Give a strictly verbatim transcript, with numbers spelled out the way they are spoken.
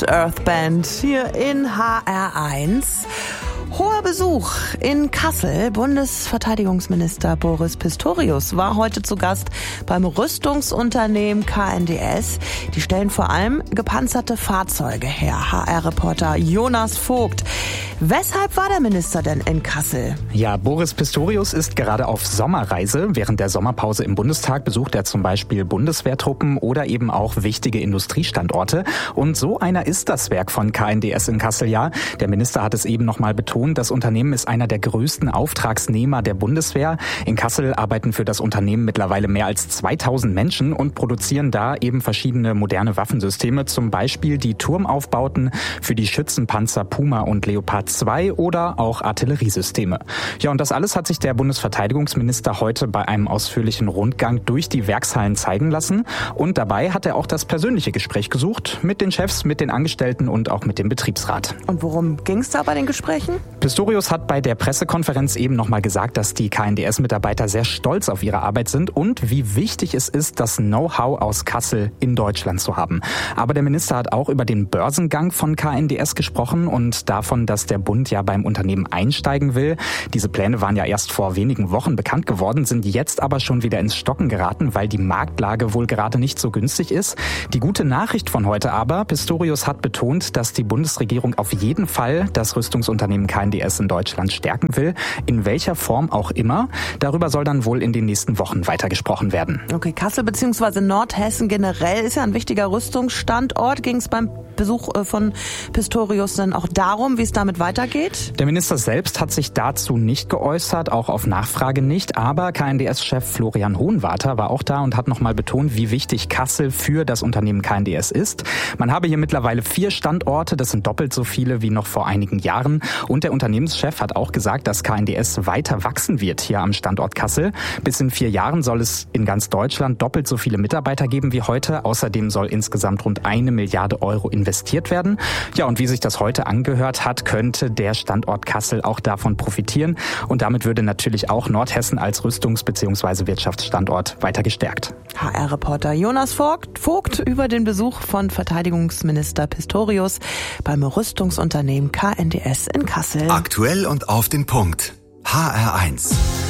Planet Earth Band hier in H R eins. Hoher Besuch in Kassel. Bundesverteidigungsminister Boris Pistorius war heute zu Gast beim Rüstungsunternehmen K N D S. Die stellen vor allem gepanzerte Fahrzeuge her. H R-Reporter Jonas Vogt. Weshalb war der Minister denn in Kassel? Ja, Boris Pistorius ist gerade auf Sommerreise. Während der Sommerpause im Bundestag besucht er zum Beispiel Bundeswehrtruppen oder eben auch wichtige Industriestandorte. Und so einer ist das Werk von K N D S in Kassel, ja. Der Minister hat es eben nochmal betont. Das Unternehmen ist einer der größten Auftragsnehmer der Bundeswehr. In Kassel arbeiten für das Unternehmen mittlerweile mehr als zweitausend Menschen und produzieren da eben verschiedene moderne Waffensysteme, zum Beispiel die Turmaufbauten für die Schützenpanzer Puma und Leopard zwei oder auch Artilleriesysteme. Ja, und das alles hat sich der Bundesverteidigungsminister heute bei einem ausführlichen Rundgang durch die Werkshallen zeigen lassen. Und dabei hat er auch das persönliche Gespräch gesucht mit den Chefs, mit den Angestellten und auch mit dem Betriebsrat. Und worum ging es da bei den Gesprächen? Pistorius hat bei der Pressekonferenz eben nochmal gesagt, dass die K N D S-Mitarbeiter sehr stolz auf ihre Arbeit sind und wie wichtig es ist, das Know-how aus Kassel in Deutschland zu haben. Aber der Minister hat auch über den Börsengang von K N D S gesprochen und davon, dass der Bund ja beim Unternehmen einsteigen will. Diese Pläne waren ja erst vor wenigen Wochen bekannt geworden, sind jetzt aber schon wieder ins Stocken geraten, weil die Marktlage wohl gerade nicht so günstig ist. Die gute Nachricht von heute aber, Pistorius hat betont, dass die Bundesregierung auf jeden Fall das Rüstungsunternehmen K N D S in Deutschland stärken will, in welcher Form auch immer. Darüber soll dann wohl in den nächsten Wochen weiter gesprochen werden. Okay, Kassel bzw. Nordhessen generell ist ja ein wichtiger Rüstungsstandort. Ging es beim Besuch von Pistorius dann auch darum, wie es damit weitergeht? Der Minister selbst hat sich dazu nicht geäußert, auch auf Nachfrage nicht, aber K N D S-Chef Florian Hohenwarter war auch da und hat nochmal betont, wie wichtig Kassel für das Unternehmen K N D S ist. Man habe hier mittlerweile vier Standorte, das sind doppelt so viele wie noch vor einigen Jahren, und der Unternehmenschef hat auch gesagt, dass K N D S weiter wachsen wird hier am Standort Kassel. Bis in vier Jahren soll es in ganz Deutschland doppelt so viele Mitarbeiter geben wie heute. Außerdem soll insgesamt rund eine Milliarde Euro investiert werden. Ja, und wie sich das heute angehört hat, könnte der Standort Kassel auch davon profitieren. Und damit würde natürlich auch Nordhessen als Rüstungs- bzw. Wirtschaftsstandort weiter gestärkt. H R-Reporter Jonas Vogt, Vogt über den Besuch von Verteidigungsminister Pistorius beim Rüstungsunternehmen K N D S in Kassel. Aktuell und auf den Punkt. H R eins.